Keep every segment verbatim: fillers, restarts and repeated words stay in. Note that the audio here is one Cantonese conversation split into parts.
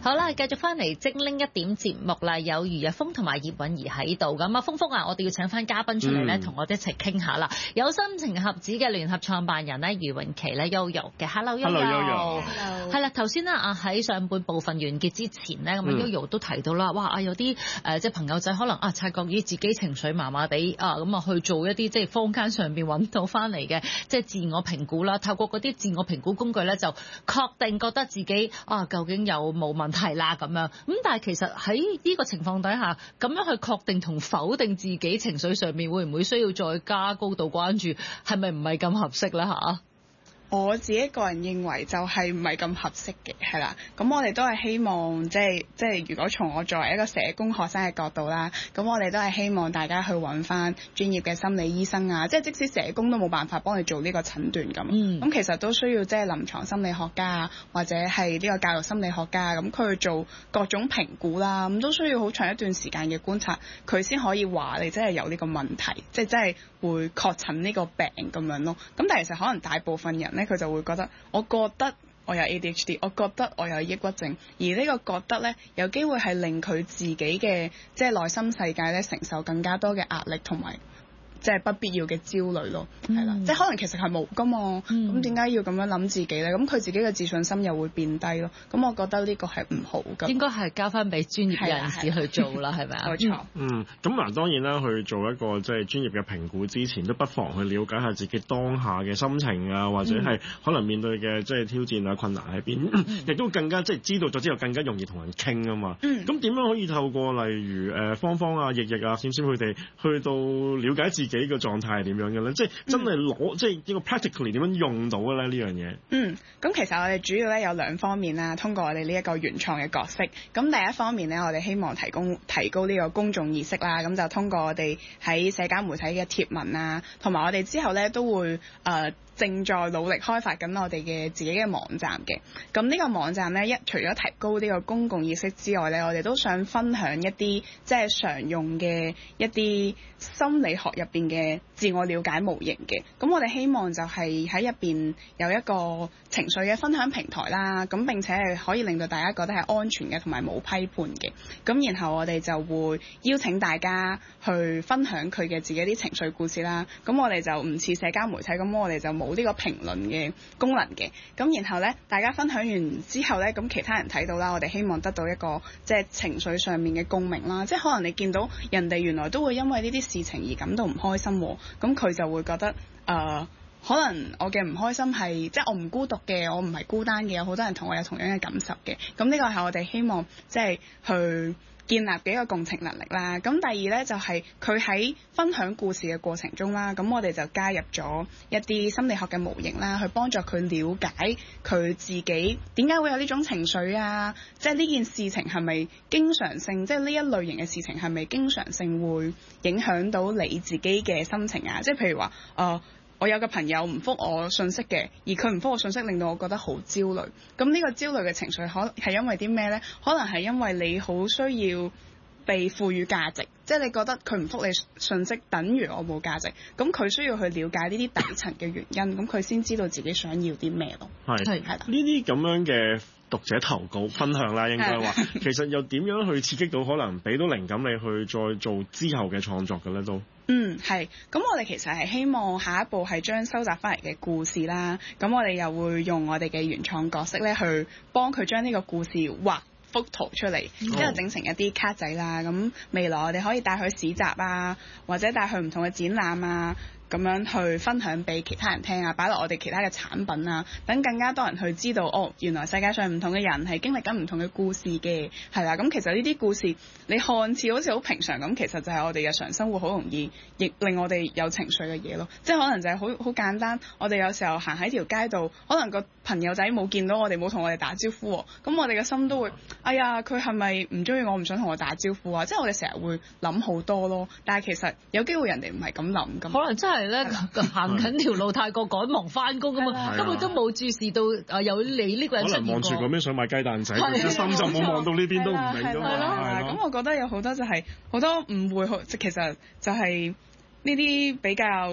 好啦，繼續翻嚟精靈一點節目啦，有余日峰同埋葉韻儀喺度咁啊，峰峰啊，我哋要請翻嘉賓出嚟咧，同、嗯、我哋一齊傾下啦。有心情盒子嘅聯合創辦人咧，余詠琪咧，Yoyo 嘅 ，Hello，Yoyo，係啦，頭先咧啊喺上半部分完結之前咧，咁啊 Yoyo 都提到啦，哇啊有啲誒、呃、即係朋友仔可能啊察覺於自己情緒麻麻地啊，咁啊去做一啲即係坊間上邊揾到翻嚟嘅即係自我評估啦，透過嗰啲自我評估工具咧，就確定覺得自己啊究竟有冇問題啦咁樣。咁但係其實喺呢個情況底下，咁樣去確定同否定自己情緒上面，會唔會需要再加高度關注？係咪唔係咁合適咧嚇？ 我自己個人認為就係唔係咁合適嘅，係啦。咁我哋都係希望，即係即係如果從我作為一個社工學生嘅角度啦，咁我哋都係希望大家去揾翻專業嘅心理醫生啊，即係即使社工都冇辦法幫你做呢個診斷咁。咁、嗯、其實都需要即係臨床心理學家啊，或者係呢個教育心理學家咁，佢去做各種評估啦，咁都需要好長一段時間嘅觀察，佢先可以話你真係有呢個問題，即係真係會確診呢個病咁樣咯。咁但係其實可能大部分人咧，佢就會覺得，我覺得我有 A D H D， 我覺得我有抑鬱症，而呢個覺得咧，有機會係令佢自己嘅即係內心世界咧承受更加多嘅壓力同埋即係不必要嘅焦慮咯，係啦、嗯，即係可能其實係冇噶嘛，咁點解要咁樣諗自己咧？咁佢自己嘅自信心又會變低咯。咁我覺得呢個係唔好噶，應該係交翻俾專業人士去做啦，係咪啊？冇錯。 嗯，咁嗱當然啦，去做一個即係專業嘅評估之前，都不妨去了解下自己當下嘅心情啊，或者係可能面對嘅即係挑戰啊、困難喺邊，亦、嗯、都更加即係知道咗之後更加容易同人傾啊嘛。咁、嗯、點樣可以透過例如誒芳芳啊、奕奕啊、閃閃佢哋去到了解自己幾個狀態係點樣嘅咧？即係真係攞、嗯、即係呢個 practically 點樣用到嘅咧？呢樣嘢。嗯， 咁其實我哋主要咧有兩方面啦，通過我哋呢一個原創嘅角色。咁第一方面咧，我哋希望提供提高呢個公眾意識啦。咁就通過我哋喺社交媒體嘅貼文啊，同埋我哋之後咧都會誒、呃正在努力開發緊我哋嘅自己嘅網站嘅。咁呢個網站咧，一除咗提高呢個公共意識之外咧，我哋都想分享一啲即係常用嘅一啲心理學入邊嘅自我了解模型嘅。咁我哋希望就係喺入邊有一個情緒嘅分享平台啦。咁並且係可以令到大家覺得係安全嘅，同埋冇批判嘅。咁然後我哋就會邀請大家去分享佢嘅自己啲情緒故事啦。咁我哋就唔似社交媒體，咁我哋就冇呢個評論嘅功能嘅。咁然後咧，大家分享完之後咧，咁其他人睇到啦，我哋希望得到一個即係情緒上面嘅共鳴啦。即係可能你見到人哋原來都會因為呢啲事情而感到唔開心，咁佢就會覺得誒、呃，可能我嘅唔開心係即係我唔孤獨嘅，我唔係孤單嘅，有好多人同我有同樣嘅感受嘅。咁呢個係我哋希望即係去建立嘅一個共情能力啦。咁第二呢，就係佢喺分享故事嘅過程中啦，咁我哋就加入咗一啲心理學嘅模型啦，去幫助佢了解佢自己點解會有呢種情緒啊，即係呢件事情係咪經常性，即係呢一類型嘅事情係咪經常性會影響到你自己嘅心情啊？即係譬如話誒、呃我有個朋友唔覆我信息嘅，而佢唔覆我信息令到我覺得好焦慮。咁呢個焦慮嘅情緒可係因為啲咩呢？可能係因為你好需要被賦予價值，即係你覺得佢唔覆你信息等於我冇價值。咁佢需要去了解呢啲底層嘅原因，咁佢先知道自己想要啲咩咯。 係係啦，呢啲咁樣嘅讀者投稿分享啦，應該話其實又點樣去刺激到可能俾到靈感你去再做之後嘅創作嘅咧都？ 嗯，係。咁我哋其實係希望下一步係將收集翻嚟嘅故事啦，咁我哋又會用我哋嘅原創角色咧，去幫佢將呢個故事畫幅圖出嚟，之後整成一啲卡仔啦。咁未來我哋可以帶去市集啊，或者帶去唔同嘅展覽啊，咁樣去分享俾其他人聽啊，擺落我哋其他嘅產品啊，等更加多人去知道哦，原來世界上唔同嘅人係經歷緊唔同嘅故事嘅，係啦。咁其實呢啲故事你看似好似好平常咁，其實就係我哋日常生活好容易亦令我哋有情緒嘅嘢咯。即係可能就係好好簡單，我哋有時候行喺條街度，可能個朋友仔冇見到我哋，冇同我哋打招呼，咁我哋嘅心都會，哎呀，佢係咪唔中意我，唔想同我打招呼啊？即係我哋成日會諗好多咯。但係其實有機會人哋唔係咁諗㗎，可能真係咧行緊條路太過趕忙翻工啊嘛，根本都冇注視到啊有你呢個人出現過。可能望住嗰邊想買雞蛋仔，佢心就冇望到呢邊都唔明㗎嘛。係咯，咁我覺得有好多就係、是、好多誤會，即其實就係呢啲比較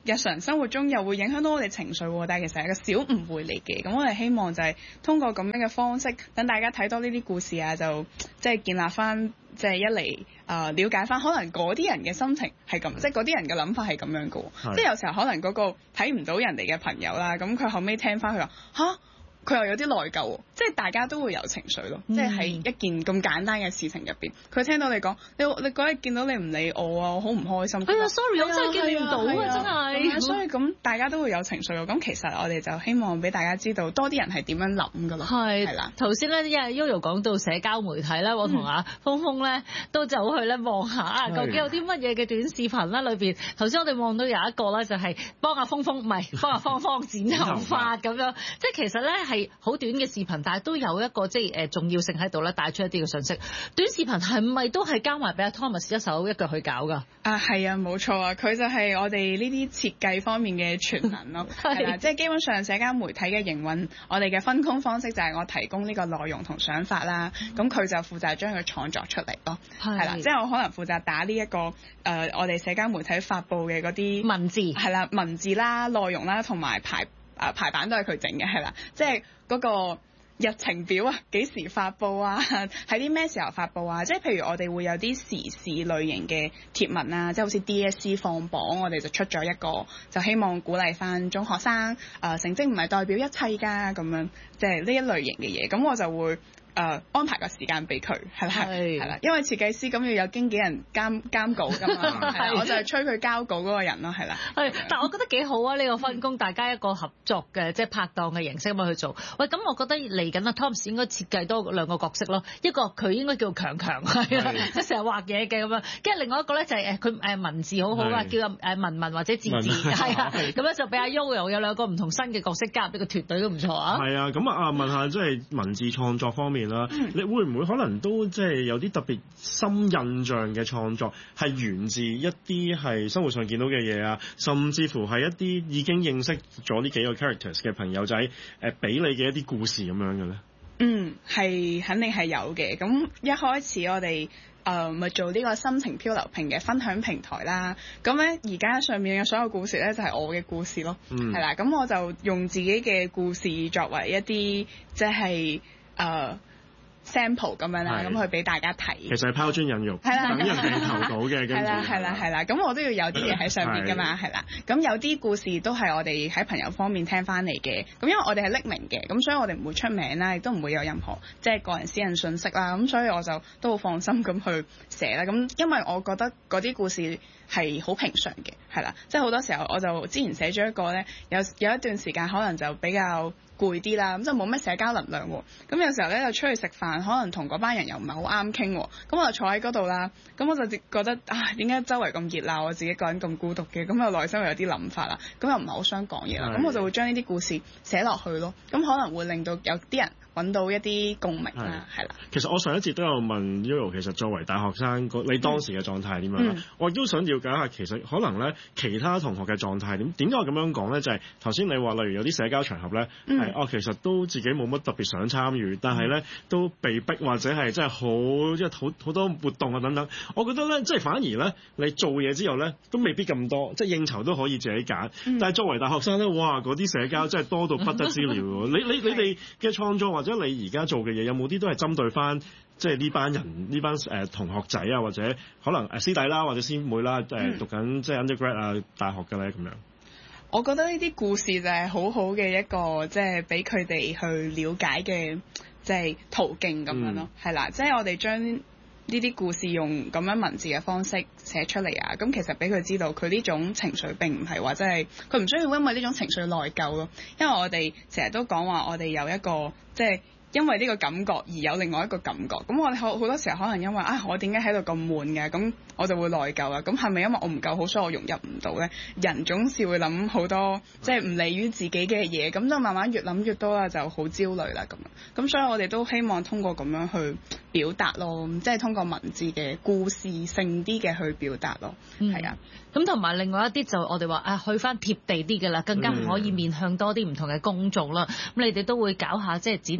日常生活中又會影響到我哋情緒，但係其實係一個小誤會嚟嘅。咁我哋希望就係通過咁樣嘅方式，等大家睇多呢啲故事啊，就即係建立翻，即係一嚟啊了解翻，可能嗰啲人嘅心情係咁，即係嗰啲人嘅諗法係咁樣嘅。即係有時候可能嗰個睇唔到人哋嘅朋友啦，咁佢後尾聽翻佢話吓。佢又有啲內疚喎，即係大家都會有情緒咯，嗯、即係喺一件咁簡單嘅事情入邊，佢聽到你講，你你嗰日見到你唔理我啊，我好唔開心。係啊 ，sorry，我真係見你唔到啊，真係。所以咁大家都會有情緒咯。咁其實我哋就希望俾大家知道多啲人係點樣諗㗎咯。係係啦。頭先咧，因為 Yoyo 講到社交媒體咧，我同阿峰峰咧都走去咧望下啊，究竟有啲乜嘢嘅短視頻啦裏邊。頭先我哋望到有一個咧，就係幫阿峰峰唔係幫阿芳芳剪頭髮咁樣，即係其實咧係。係好短嘅視頻，但係都有一個即係誒重要性喺度咧，帶出一啲嘅信息。短視頻係咪都係交埋俾阿 Thomas 一手一腳去搞㗎？啊，係啊，冇錯啊，佢就係我哋呢啲設計方面嘅全能咯，係啦，即係基本上社交媒體嘅營運，我哋嘅分工方式就係我提供呢個內容同想法啦，咁佢、嗯、就負責將佢創作出嚟咯，係啦，即係我可能負責打呢、這、一個誒、呃、我哋社交媒體發布嘅嗰啲文字，係啦，文字啦、內容啦同埋排。啊排版都係佢整嘅，係啦，即係嗰個日程表啊，幾時發布啊，喺啲咩時候發布啊，即係譬如我哋會有啲時事類型嘅貼文啊，即係好似 D S C 放榜，我哋就出咗一個，就希望鼓勵翻中學生，誒、呃、成績唔係代表一切㗎，咁樣即係呢一類型嘅嘢，咁我就會。誒、呃、安排個時間俾佢，係啦，係啦，因為設計師咁要有經紀人監監稿㗎嘛，係啦，我就係催佢交稿嗰個人咯，係啦。係，但我覺得幾好啊！呢、呢個分工，大家一個合作嘅即係拍檔嘅形式咁樣去做。喂，咁我覺得嚟緊啊 Thomas 應該設計多兩個角色咯，一個佢應該叫強強，係啦，即係成日畫嘢嘅咁樣，跟住另外一個咧就係誒佢誒文字好好啊，叫誒文文或者字字，係啊，咁樣就俾阿 Yoyo 有兩個唔同新嘅角色加入呢個團隊都唔錯啊。係啊，咁啊問下即係文字創作方面。嗯、你會唔會可能都即係有啲特別深印象嘅創作，係源自一啲係生活上見到嘅嘢啊，甚至乎係一啲已經認識咗呢幾個 characters 嘅朋友仔誒俾你嘅一啲故事咁樣嘅咧？嗯，係肯定係有嘅。咁一開始我哋誒咪做呢個心情漂流瓶嘅分享平台啦。咁咧而家上面嘅所有故事咧就係我嘅故事咯，係啦、嗯。咁我就用自己嘅故事作為一啲即係誒sample 咁樣啦，咁去俾大家睇。其實係拋磚引玉，等人哋投稿嘅。係啦，係啦，係啦。咁我都要有啲嘢喺上邊噶嘛，係啦。咁有啲故事都係我哋喺朋友方面聽翻嚟嘅。咁因為我哋係匿名嘅，咁所以我哋唔會出名啦，亦都唔會有任何即係個人私人信息啦。咁所以我就都好放心咁去寫啦。咁因為我覺得嗰啲故事係好平常嘅，係啦。即係好多時候我就之前寫咗一個咧，有有一段時間可能就比較攰啲啦，咁就冇乜社交能量喎。咁有時候咧就出去食飯，可能同嗰班人又唔係好啱傾喎。咁我就坐喺嗰度啦，咁我就覺得啊，點解周圍咁熱鬧，我自己一個人咁孤獨嘅？咁我內心又有啲諗法啦，咁又唔係好想講嘢啦。咁我就會將呢啲故事寫落去咯。咁可能會令到有啲人揾到一啲共鳴啦，係啦。其實我上一節都有問 Yoyo， 其實作為大學生，你當時嘅狀態係點樣啦？嗯、我亦都想了解下，其實可能咧其他同學嘅狀態點？點解我咁樣講咧？就係頭先你話，例如有啲社交場合咧，係哦、嗯，其實都自己冇乜特別想參與，但係咧都被逼或者係真係好即係好好多活動啊等等。我覺得咧，即係反而咧，你做嘢之後咧，都未必咁多，即係應酬都可以自己揀。嗯、但係作為大學生咧，哇，嗰啲社交真係多到不得之了喎！你你你哋嘅創作或者你而家做嘅嘢，有冇啲都係針對翻即係呢班人呢班誒、呃、同學仔啊，或者可能誒師弟啦，或者師妹啦，誒、呃嗯、讀緊即係 undergrad 啊大學嘅咧咁樣？我覺得呢啲故事就係好好嘅一個即係俾佢哋去了解嘅即係途徑咁樣咯，係啦、嗯，即係我哋將呢啲故事用咁樣文字嘅方式寫出嚟啊，咁其實俾佢知道佢呢種情緒並唔係話真係佢唔需要因為呢種情緒內疚咯，因為我哋成日都講話我哋有一個即係。因為呢個感覺而有另外一個感覺，咁我哋好好多時候可能因為啊，我點解喺度咁悶嘅，咁我就會內疚啦。咁係咪因為我唔夠好，所以我融入唔到呢？人總是會諗好多即係唔利於自己嘅嘢，咁就慢慢越諗越多啦，就好焦慮啦咁。咁所以我哋都希望通過咁樣去表達咯，即係通過文字嘅故事性啲嘅去表達咯。係、嗯、啊，咁同埋另外一啲就我哋話啊，去翻貼地啲嘅啦，更加可以面向多啲唔同嘅公眾啦。咁、嗯、你哋都會搞下即係展覽啦，頭先。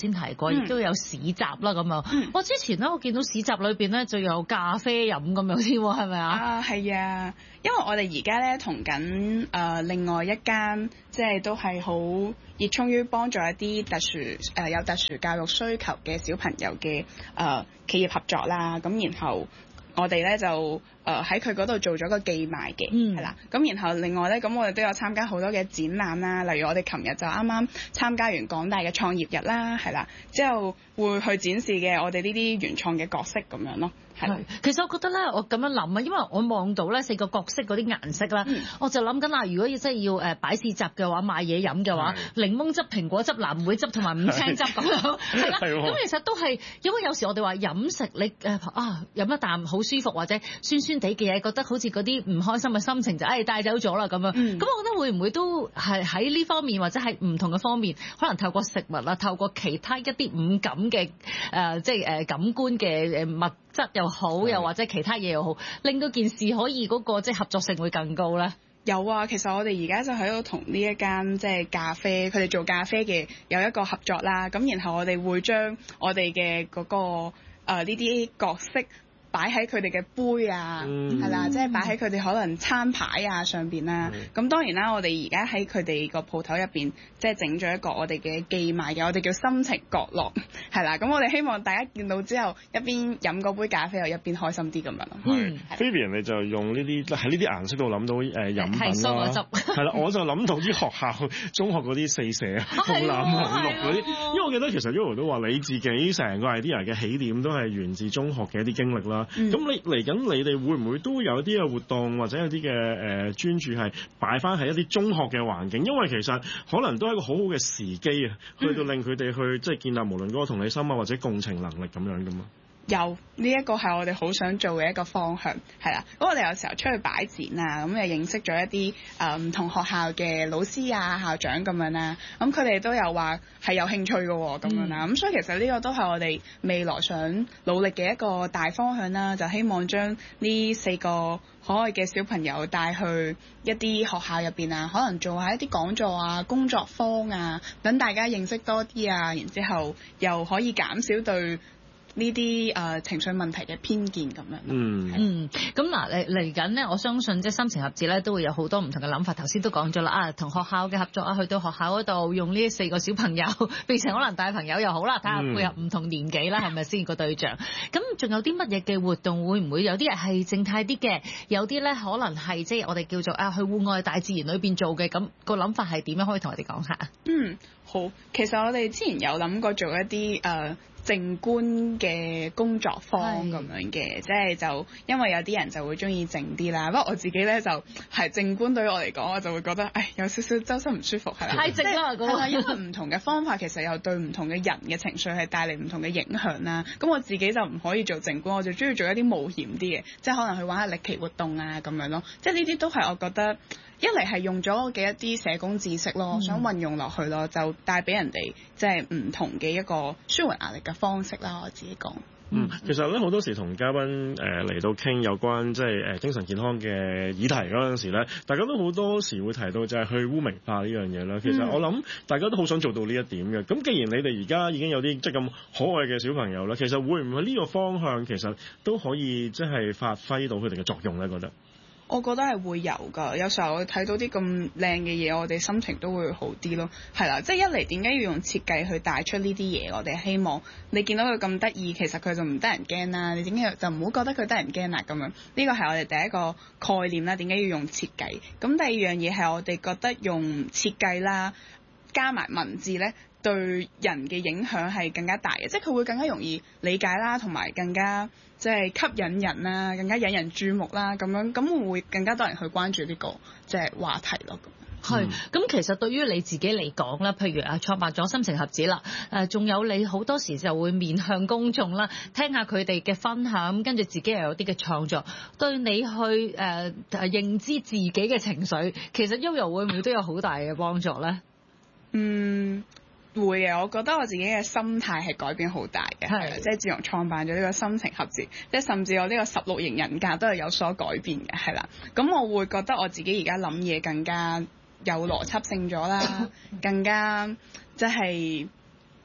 先提過，亦、嗯、都有市集啦咁樣。 嗯、 我之前咧，我見到市集裏邊咧就有咖啡飲咁樣添喎，係咪啊？ 啊，係啊，因為我哋而家咧同緊誒另外一間，即係都係好熱衷於幫助一啲特殊誒、呃、有特殊教育需求嘅小朋友嘅誒、呃、企業合作啦。咁然後我哋咧就誒喺佢嗰度做咗個寄賣嘅，係啦、嗯。咁然後另外咧，咁我哋都有參加好多嘅展覽啦。例如我哋琴日就啱啱參加完港大嘅創業日啦，係啦，之後會去展示嘅我哋呢啲原創嘅角色咁樣咯。係， 其實我覺得咧，我咁樣諗啊，因為我望到咧四個角色嗰啲顏色啦，嗯、我就諗緊啦，如果要真係要誒擺市集嘅話，買嘢飲嘅話，是檸檬汁、蘋果汁、藍莓汁同埋五青汁咁樣，係啦。咁其實都係，因為有時我哋話飲食你誒啊飲一啖好舒服或者酸酸地嘅嘢，覺得好似嗰啲唔開心嘅心情就誒、哎、帶走咗啦咁樣。咁、嗯、我覺得會唔會都係喺呢方面或者係唔同嘅方面，可能透過食物啦，透過其他一啲五感嘅誒、呃、即係誒感官嘅誒物質又好，又或者其他嘢又好，令到件事可以嗰個即係合作性會更高咧。 有啊，其實我哋而家就喺度同呢一間即係咖啡，佢哋做咖啡嘅有一個合作啦。咁然後我哋會將我哋嘅嗰個誒呢啲角色擺喺佢哋嘅杯啊，係啦、嗯，即係擺喺佢哋可能餐牌啊上邊啦。咁、嗯、當然啦，我哋而家喺佢哋個鋪頭入邊，即係整咗一個我哋嘅寄賣嘅，我哋叫心情角落，係啦。咁我哋希望大家見到之後，一邊飲嗰杯咖啡又一邊開心啲咁樣。 係，Vivian 你就用呢啲喺呢啲顏色度諗到誒飲品啦，係啦，我就諗到啲學校中學嗰啲四射紅藍紅綠嗰啲，因為我記得其實 Yoyo 都話你自己成個 idea 嘅起點都係源自中學嘅一啲經歷啦。咁、嗯、你嚟緊，你哋會唔會都有啲嘅活動或者有啲嘅誒專注係擺翻喺一啲中學嘅環境？因為其實可能都係一個好好嘅時機啊，去到令佢哋去即係建立無論嗰個同理心啊或者共情能力咁樣噶嘛。 有呢一個係我哋好想做嘅一個方向，係啦。咁我哋有時候出去擺展啊，咁又認識咗一啲誒唔同學校嘅老師啊、校長咁樣啦。咁佢哋都有話係有興趣嘅喎，咁樣啦。咁、嗯、所以其實呢個都係我哋未來想努力嘅一個大方向啦。就希望將呢四個可愛嘅小朋友帶去一啲學校入邊啊，可能做下一啲講座啊、工作坊啊，等大家認識多啲啊。然之後又可以減少對呢啲誒情緒問題嘅偏見咁樣。嗯嗯，咁嗱嚟嚟緊咧，我相信即係心情合誌咧都會有好多唔同嘅諗法。頭先都講咗啦，啊同學校嘅合作啊，去到學校嗰度用呢四個小朋友變成可能大朋友又好啦，睇下配合唔同年紀啦，係咪先個對象？咁仲有啲乜嘢嘅活動？會唔會有啲人係靜態啲嘅？有啲咧可能係即係我哋叫做啊去戶外大自然裏邊做嘅。咁個諗法係點樣？可以同我哋講下？ 嗯，好。其實我哋之前有諗過做一啲誒。呃靜觀嘅工作坊咁樣嘅，即係就因為有啲人就會中意靜啲啦。不過我自己咧就係靜觀，對於我嚟講，我就會覺得誒有少少周身唔舒服，係啦， 太靜啦嗰個。 因為唔同嘅方法其實又對唔同嘅人嘅情緒係帶嚟唔同嘅影響啦。咁我自己就唔可以做靜觀，我就中意做一啲冒險啲嘅，即係可能去玩下歷奇活動啊咁樣咯。即係呢啲都係我覺得一嚟係用咗我嘅一啲社工知識咯，嗯、想運用落去咯，就帶俾人哋即係唔同嘅一個舒緩壓力嘅方式啦。我自己講， 嗯，其實咧好多時同嘉賓誒嚟到傾有關即係誒精神健康嘅議題嗰陣時咧，大家都好多時會提到就係去污名化呢樣嘢啦。其實我諗大家都好想做到呢一點嘅。咁既然你哋而家已經有啲即係咁可愛嘅小朋友啦，其實會唔會呢個方向其實都可以即係發揮到佢哋嘅作用咧？覺得？ 我覺得係會有㗎，有時候我睇到啲咁靚嘅嘢，我哋心情都會好啲咯。係啦，即係一嚟點解要用設計去帶出呢啲嘢？我哋希望你見到佢咁得意，其實佢就唔得人驚啦。你點解就唔好覺得佢得人驚啦咁樣？呢個係我哋第一個概念啦。點解要用設計？咁第二樣嘢係我哋覺得用設計啦，加埋文字咧，對人嘅影響係更加大嘅，即係佢會更加容易理解啦，同埋更加即係吸引人啦，更加引人注目啦，咁樣咁會唔會更加多人去關注呢個即係話題咯？ 係，咁其實對於你自己嚟講啦，譬如啊創辦咗心情合誌啦，誒仲有你好多時就會面向公眾啦，聽下佢哋嘅分享，跟住自己又有啲嘅創作，對你去誒、呃、認知自己嘅情緒，其實 Yoyo 會唔會都有好大嘅幫助咧？ 嗯。會嘅，我覺得我自己嘅心態係改變好大嘅，係即係自從創辦咗呢個心情合誌，即係甚至我呢個十六型人格都係有所改變嘅，係啦。咁我會覺得我自己而家諗嘢更加有邏輯性咗啦，更加即係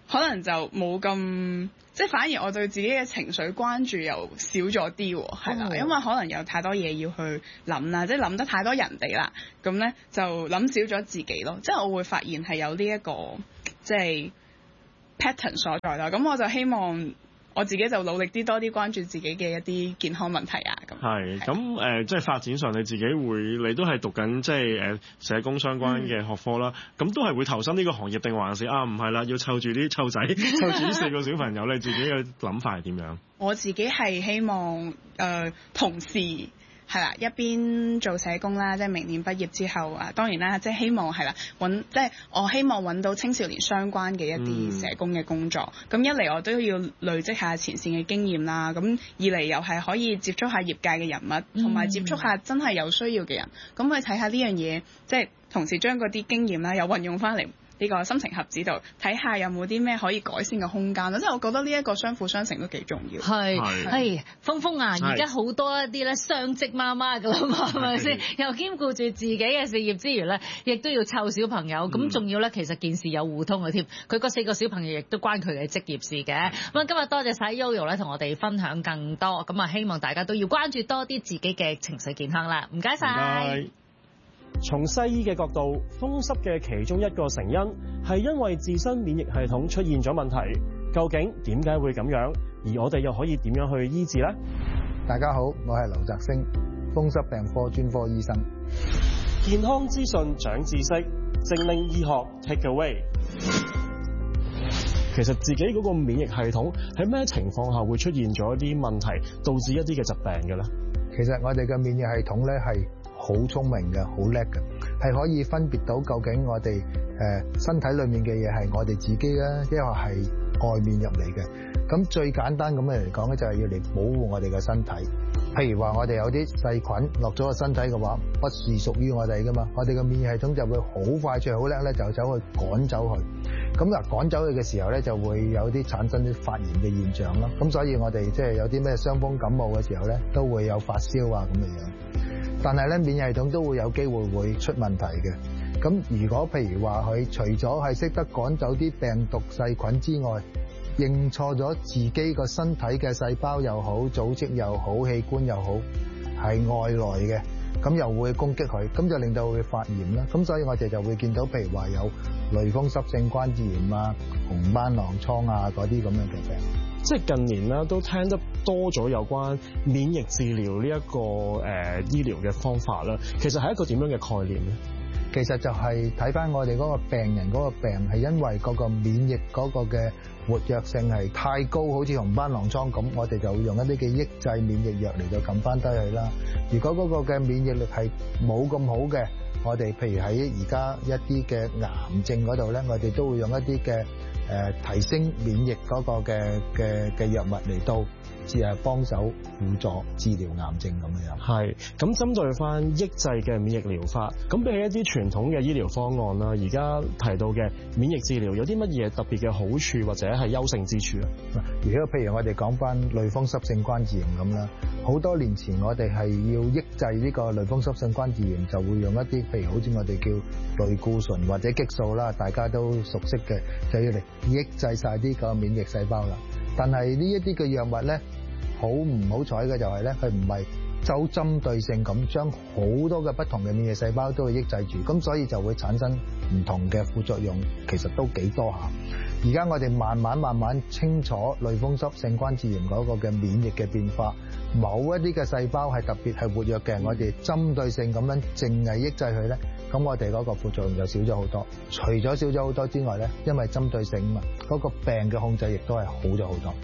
可能就冇咁，即係反而我對自己嘅情緒關注又少咗啲喎，係啦， 哦、 因為可能有太多嘢要去諗啦，即係諗得太多人哋啦，咁咧就諗少咗自己咯，即係我會發現係有呢、這、一個即係 pattern 所在啦，咁我就希望我自己就努力啲多啲關注自己嘅一啲健康問題啊，咁係咁誒，即係發展上你自己會，你都係讀緊即係誒社工相關嘅學科啦，咁、嗯、都係會投身呢個行業定還是啊唔係啦，要湊住啲湊仔，湊住呢四個小朋友，你自己嘅諗法係點樣？我自己係希望誒、呃、同時。係啦，一邊做社工啦，即係明年畢業之後啊，當然啦，即係希望係啦，揾即係我希望揾到青少年相關嘅一啲社工嘅工作。咁、嗯、一嚟我都要累積下前線嘅經驗啦，咁二嚟又係可以接觸下業界嘅人物，同埋接觸下真係有需要嘅人，咁去睇下呢樣嘢，即係同時將嗰啲經驗啦，又運用翻嚟呢個心情盒子度，睇下有冇啲咩可以改善嘅空間咯。即係我覺得呢一個相輔相成都幾重要。係係，峰峰啊，而家好多一啲咧雙職媽媽㗎啦嘛，係咪先？又兼顧住自己嘅事業之餘咧，亦都要湊小朋友。咁仲、嗯、要咧，其實件事有互通嘅添。佢嗰四個小朋友亦都關佢嘅職業事嘅。咁啊，今日多謝晒 Yoyo 咧，同我哋分享更多。咁啊，希望大家都要關注多啲自己嘅情緒健康啦。唔該晒。從西醫嘅角度，風濕嘅其中一個成因係因為自身免疫系統出現咗問題。究竟點解會咁樣？而我哋又可以點樣去醫治呢？大家好，我係劉澤星，風濕病科專科醫生。健康資訊長知識，精靈醫學 Take Away。其實自己嗰個免疫系統喺咩情況下會出現咗一啲問題，導致一啲嘅疾病嘅咧？其實我哋嘅免疫系統咧係好聰明嘅，好叻嘅，係可以分別到究竟我哋誒、呃、身體裏面嘅嘢係我哋自己咧，抑或係外面入嚟嘅。咁最簡單咁嘅嚟講咧，就係要嚟保護我哋嘅身體。譬如話我哋有啲細菌落咗個身體嘅話，不是屬於我哋噶嘛，我哋嘅免疫系統就會好快脆好叻咧，就走去趕走佢。咁嗱趕走佢嘅時候咧，就會有啲產生啲發炎嘅現象咯。咁所以我哋即係有啲咩傷風感冒嘅時候咧，都會有發燒啊咁嘅樣。但係咧，免疫系統都會有機會會出問題嘅。咁如果譬如話佢除咗係識得趕走啲病毒細菌之外，認錯咗自己個身體嘅細胞又好、組織又好、器官又好係外來嘅，咁又會攻擊佢，咁就令到佢會發炎啦。咁所以我哋就會見到譬如話有類風濕性關節炎啊、紅斑狼瘡啊嗰啲咁樣嘅病。即係近年咧都聽得多咗有關免疫治療呢、這、一個誒、呃、醫療嘅方法啦。其實係一個點樣嘅概念咧？其實就係睇翻我哋嗰個病人嗰個病係因為嗰個免疫嗰個嘅活躍性係太高，好似紅斑狼瘡咁，我哋就會用一啲嘅抑制免疫藥嚟到撳翻低佢啦。如果嗰個嘅免疫力係冇咁好嘅，我哋譬如喺而家一啲嘅癌症嗰度咧，我哋都會用一啲嘅誒提升免疫嗰個嘅嘅嘅藥物嚟到，只係幫手輔助治療癌症咁樣。係，咁針對翻抑制嘅免疫療法，咁比起一啲傳統嘅醫療方案啦，而家提到嘅免疫治療有啲乜嘢特別嘅好處或者係優勝之處啊？如果譬如我哋講翻類風濕性關節炎咁啦，好多年前我哋係要抑制呢個類風濕性關節炎，就會用一啲譬如好似我哋叫類固醇或者激素啦，大家都熟悉嘅，就要嚟抑制晒啲個免疫細胞啦。但係呢一啲嘅藥物咧，好唔好彩嘅就係咧，佢唔係就針對性咁將好多嘅不同嘅免疫細胞都會抑制住，咁所以就會產生唔同嘅副作用，其實都幾多下。而家我哋慢慢慢慢清楚類風濕性關節炎嗰個嘅免疫嘅變化，某一啲嘅細胞係特別係活躍嘅，我哋針對性咁樣淨係抑制佢咧，咁我哋嗰個副作用就少咗好多。除咗少咗好多之外咧，因為針對性嘛，嗰個病嘅控制亦都係好咗好多。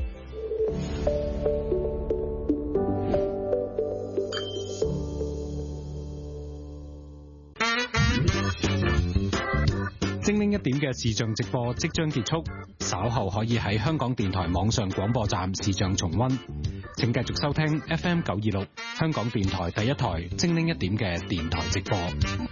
精靈一點嘅視像直播即將結束，稍後可以喺香港電台網上廣播站視像重溫。請繼續收聽 F M 九二六香港電台第一台精靈一點嘅電台直播。